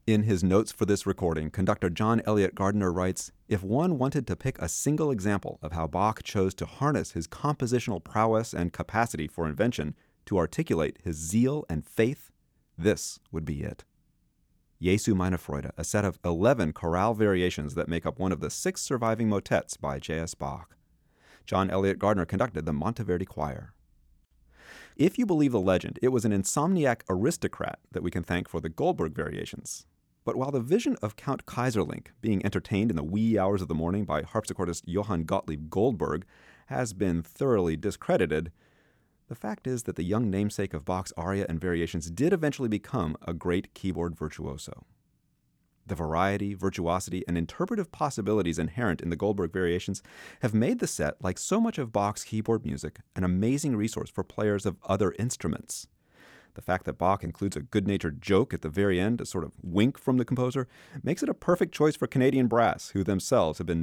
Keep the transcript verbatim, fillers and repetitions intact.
In his notes for this recording, conductor John Elliott Gardiner writes, "If one wanted to pick a single example of how Bach chose to harness his compositional prowess and capacity for invention to articulate his zeal and faith, this would be it. Jesu meine Freude, a set of eleven chorale variations that make up one of the six surviving motets by J S. Bach. John Elliott Gardiner conducted the Monteverdi Choir. If you believe the legend, it was an insomniac aristocrat that we can thank for the Goldberg variations. But while the vision of Count Kaiserlink being entertained in the wee hours of the morning by harpsichordist Johann Gottlieb Goldberg has been thoroughly discredited, the fact is that the young namesake of Bach's aria and variations did eventually become a great keyboard virtuoso. The variety, virtuosity, and interpretive possibilities inherent in the Goldberg variations have made the set, like so much of Bach's keyboard music, an amazing resource for players of other instruments. The fact that Bach includes a good-natured joke at the very end, a sort of wink from the composer, makes it a perfect choice for Canadian brass, who themselves have been